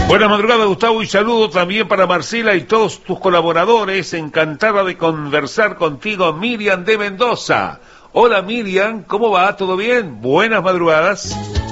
Buenas madrugadas, Gustavo, y saludo también para Marcela y todos tus colaboradores. Encantada de conversar contigo, Miriam de Mendoza. Hola Miriam, ¿cómo va? ¿Todo bien? Buenas madrugadas.